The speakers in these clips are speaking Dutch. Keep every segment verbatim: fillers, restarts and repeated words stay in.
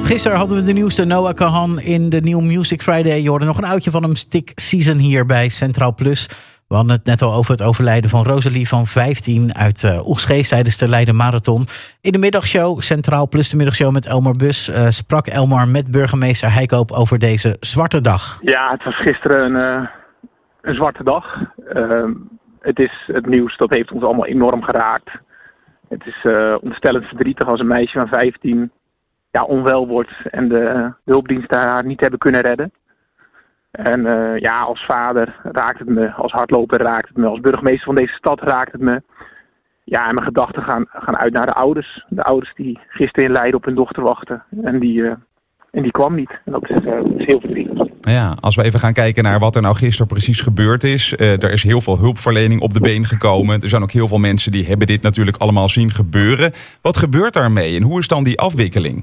Gisteren hadden we de nieuwste Noah Kahan in de New Music Friday. Je hoorde nog een oudje van hem, Stick Season, hier bij Centraal Plus. We hadden het net al over het overlijden van Rosalie van vijftien uit uh, Oegstgeest tijdens de Leiden Marathon. In de middagshow, Centraal Plus de middagshow met Elmar Bus, uh, sprak Elmar met burgemeester Heikoop over deze zwarte dag. Ja, het was gisteren een, uh, een zwarte dag. Uh, het is het nieuws, dat heeft ons allemaal enorm geraakt. Het is uh, ontstellend verdrietig als een meisje van vijftien ja, onwel wordt en de, de hulpdiensten haar niet hebben kunnen redden. En uh, ja, als vader raakt het me, als hardloper raakt het me, als burgemeester van deze stad raakt het me. Ja, en mijn gedachten gaan, gaan uit naar de ouders. De ouders die gisteren in Leiden op hun dochter wachten. En die, uh, en die kwam niet. En dat is, uh, dat is heel verdrietig. Ja, als we even gaan kijken naar wat er nou gisteren precies gebeurd is. Uh, er is heel veel hulpverlening op de been gekomen. Er zijn ook heel veel mensen die hebben dit natuurlijk allemaal zien gebeuren. Wat gebeurt daarmee en hoe is dan die afwikkeling?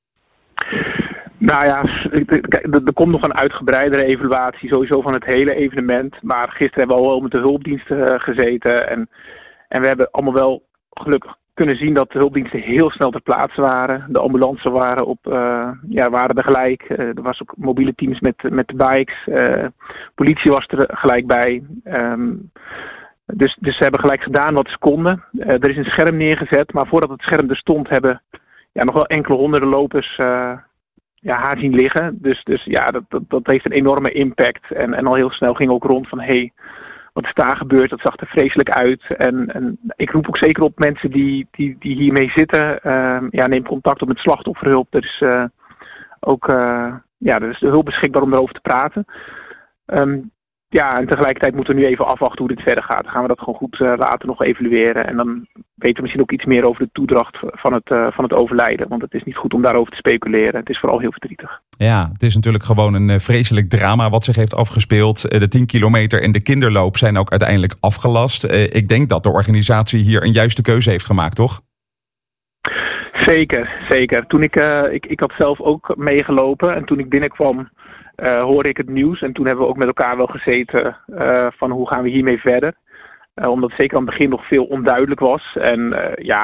Nou ja, er komt nog een uitgebreidere evaluatie sowieso van het hele evenement. Maar gisteren hebben we al wel met de hulpdiensten gezeten. En, en we hebben allemaal wel gelukkig kunnen zien dat de hulpdiensten heel snel ter plaatse waren. De ambulances waren, op, uh, ja, waren er gelijk. Uh, er was ook mobiele teams met, met de bikes. Uh, politie was er gelijk bij. Um, dus, dus ze hebben gelijk gedaan wat ze konden. Uh, er is een scherm neergezet. Maar voordat het scherm er stond hebben ja, nog wel enkele honderden lopers Uh, ja, haar zien liggen. Dus, dus ja, dat, dat, dat heeft een enorme impact. En, en al heel snel ging ook rond van, hé, hey, wat is daar gebeurd? Dat zag er vreselijk uit. En, en ik roep ook zeker op mensen die, die, die hiermee zitten. Uh, ja, neem contact op met slachtofferhulp. Er is uh, ook uh, ja, er is de hulp beschikbaar om erover te praten. Um, Ja, en tegelijkertijd moeten we nu even afwachten hoe dit verder gaat. Dan gaan we dat gewoon goed uh, later nog evalueren. En dan weten we misschien ook iets meer over de toedracht van het, uh, van het overlijden. Want het is niet goed om daarover te speculeren. Het is vooral heel verdrietig. Ja, het is natuurlijk gewoon een uh, vreselijk drama wat zich heeft afgespeeld. Uh, de tien kilometer en de kinderloop zijn ook uiteindelijk afgelast. Uh, ik denk dat de organisatie hier een juiste keuze heeft gemaakt, toch? Zeker, zeker. Toen ik, uh, ik, ik had zelf ook meegelopen en toen ik binnenkwam Uh, hoorde ik het nieuws en toen hebben we ook met elkaar wel gezeten uh, van hoe gaan we hiermee verder. Uh, omdat het zeker aan het begin nog veel onduidelijk was. En uh, ja,